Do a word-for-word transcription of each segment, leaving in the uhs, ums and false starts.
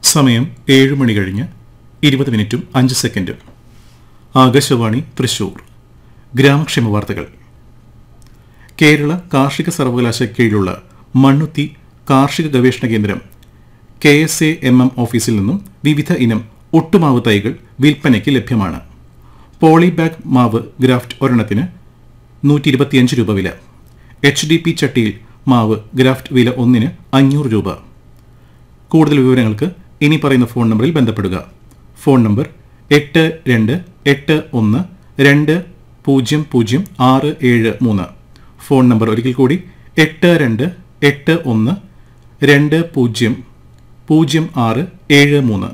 സമയം ഏഴ് മണി കഴിഞ്ഞ് ഇരുപത് മിനിറ്റും അഞ്ച് സെക്കൻഡും. ആകാശവാണി തൃശൂർ. ഗ്രാമക്ഷേമ വാർത്തകൾ. കേരള കാർഷിക സർവകലാശാല കീഴിലുള്ള മണ്ണുത്തി കാർഷിക ഗവേഷണ കേന്ദ്രം K S A M M ഓഫീസിൽ നിന്നും വിവിധ ഇനം ഒട്ടുമാവ് തൈകൾ വിൽപ്പനയ്ക്ക് ലഭ്യമാണ്. പോളിബാഗ് മാവ് ഗ്രാഫ്റ്റ് ഒരെണ്ണത്തിന് നൂറ്റി ഇരുപത്തിയഞ്ച് രൂപ വില. എച്ച് ഡി പി ചട്ടിയിൽ മാവ് ഗ്രാഫ്റ്റ് വില ഒന്നിന് അഞ്ഞൂറ് രൂപ. കൂടുതൽ വിവരങ്ങൾക്ക് ഇനി പറയുന്ന ഫോൺ നമ്പറിൽ ബന്ധപ്പെടുക. ഫോൺ നമ്പർ എട്ട് രണ്ട് എട്ട് ഒന്ന് രണ്ട് പൂജ്യം പൂജ്യം ആറ് ഏഴ് മൂന്ന്. ഫോൺ നമ്പർ ഒരിക്കൽ കൂടി എട്ട് രണ്ട് എട്ട് ഒന്ന് രണ്ട് പൂജ്യം പൂജ്യം ആറ് ഏഴ് മൂന്ന്.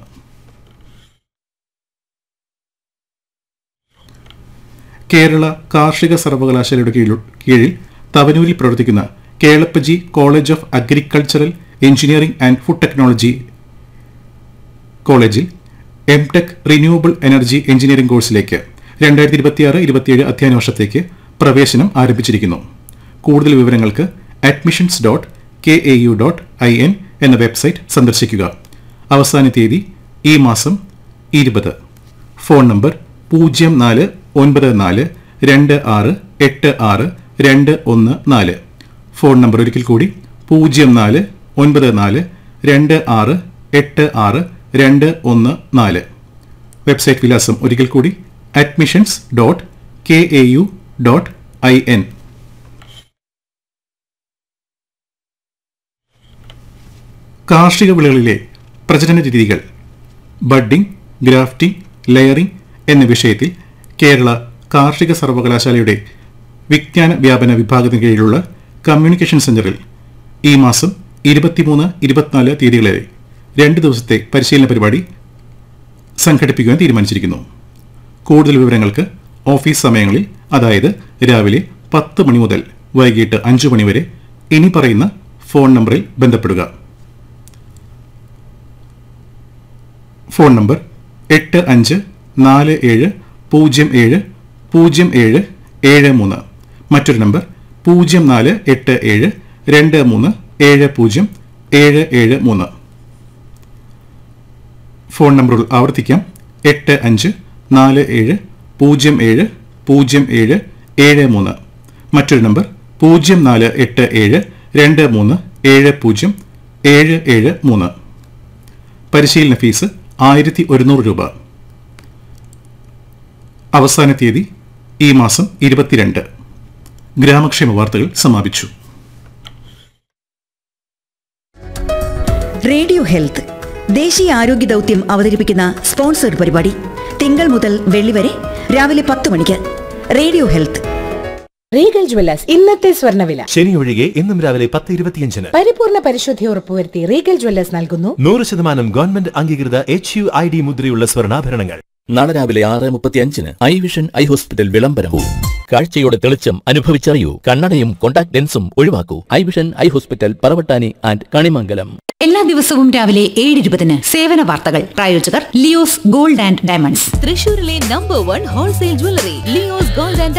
കേരള കാർഷിക സർവകലാശാലയുടെ കീഴിൽ തവനൂരിൽ പ്രവർത്തിക്കുന്ന Kelappaji college of agricultural engineering and food technology കോളേജിൽ M tech renewable energy engineering കോഴ്സിലേക്ക് രണ്ടായിരത്തി ഇരുപത്തിയാറ് ഇരുപത്തിയേഴ് അധ്യയന വർഷത്തേക്ക് പ്രവേശനം ആരംഭിച്ചിരിക്കുന്നു. കൂടുതൽ വിവരങ്ങൾക്ക് admissions dot K A U dot I N എന്ന വെബ്സൈറ്റ് സന്ദർശിക്കുക. അവസാന തീയതി ഈ മാസം ഇരുപത്. ഫോൺ നമ്പർ പൂജ്യം നാല് ഒൻപത് നാല് രണ്ട് ആറ് എട്ട് ആറ് രണ്ട് ഒന്ന് നാല്. ഫോൺ നമ്പർ ഒരിക്കൽ കൂടി പൂജ്യം നാല് ഒൻപത് നാല് രണ്ട് ആറ് എട്ട് ആറ് രണ്ട് ഒന്ന് നാല്. വെബ്സൈറ്റ് വിലാസം ഒരിക്കൽ കൂടി admissions dot K A U dot I N. കാർഷിക വിളകളിലെ പ്രജനന രീതികൾ, ബഡ്ഡിംഗ്, ഗ്രാഫ്റ്റിംഗ്, ലെയറിംഗ് എന്ന വിഷയത്തിൽ കേരള കാർഷിക സർവകലാശാലയുടെ വിജ്ഞാന വ്യാപന വിഭാഗത്തിന് കീഴിലുള്ള കമ്മ്യൂണിക്കേഷൻ സെന്ററിൽ ഈ മാസം ഇരുപത്തിമൂന്ന് ഇരുപത്തിനാല് തീയതികളിലെ രണ്ട് ദിവസത്തെ പരിശീലന പരിപാടി സംഘടിപ്പിക്കുവാൻ തീരുമാനിച്ചിരിക്കുന്നു. കൂടുതൽ വിവരങ്ങൾക്ക് ഓഫീസ് സമയങ്ങളിൽ, അതായത് രാവിലെ പത്ത് മണി മുതൽ വൈകിട്ട് അഞ്ചു മണി വരെ ഇനി പറയുന്ന ഫോൺ നമ്പറിൽ ബന്ധപ്പെടുക. ഫോൺ നമ്പർ എട്ട് അഞ്ച് നാല് ഏഴ് പൂജ്യം ഏഴ് പൂജ്യം ഏഴ് ഏഴ് മൂന്ന്. മറ്റൊരു നമ്പർ പൂജ്യം നാല് എട്ട് ഏഴ് രണ്ട് മൂന്ന് ഏഴ് പൂജ്യം ഏഴ് ഏഴ് മൂന്ന്. ഫോൺ നമ്പറുകൾ ആവർത്തിക്കാം. എട്ട് അഞ്ച് നാല് ഏഴ് പൂജ്യം ഏഴ് പൂജ്യം ഏഴ് ഏഴ് മൂന്ന്. മറ്റൊരു നമ്പർ പൂജ്യം നാല് എട്ട് ഏഴ് രണ്ട് മൂന്ന് ഏഴ് പൂജ്യം ഏഴ് ഏഴ് മൂന്ന്. പരിശീലന ഫീസ് ആയിരത്തി ഒരുന്നൂറ് രൂപ. അവസാന തീയതി ഈ മാസം ഇരുപത്തിരണ്ട്. ഗ്രാമക്ഷേമ വാർത്തകൾ സമാപിച്ചു. റേഡിയോ ഹെൽത്ത് ദേശീയ ആരോഗ്യ ദൗത്യം അവതരിപ്പിക്കുന്ന സ്പോൺസർഡ് പരിപാടി തിങ്കൾ മുതൽ വെള്ളി വരെ രാവിലെ പത്ത് മണിക്ക്. Radio health. റീഗൽ ജ്വല്ലേഴ്സ് ഇന്നത്തെ സ്വർണ്ണവില. ശനി ഒഴികെ ഇന്നും രാവിലെ പത്ത് ഇരുപത്തിയഞ്ചിന് പരിപൂർണ പരിശുദ്ധി ഉറപ്പുവരുത്തി റീഗൽ ജ്വല്ലേഴ്സ് നൽകുന്നു നൂറ് ശതമാനം ഗവൺമെന്റ് അംഗീകൃത എച്ച് യു ഐ ഡി മുദ്രയുള്ള സ്വർണ്ണാഭരണങ്ങൾ. നാളെ രാവിലെ ആറ് മുപ്പത്തിയഞ്ചിന് ഐ വിഷൻ ഐ ഹോസ്പിറ്റൽ വിളംബരവും. കാഴ്ചയുടെ തെളിച്ചം അനുഭവിച്ചറിയൂ. കണ്ണടയും contact ലെൻസും ഒഴിവാക്കൂ. I vision eye hospital, Paravattani and Kanimangalam. എല്ലാ ദിവസവും രാവിലെ ഏഴ് ഇരുപതിന് സേവന വാർത്തകൾ. പ്രായോജകർ ലിയോസ് ഗോൾഡ് ആൻഡ് ഡയമണ്ട്സ്, തൃശൂരിലെ number one wholesale jewellery Leo's gold and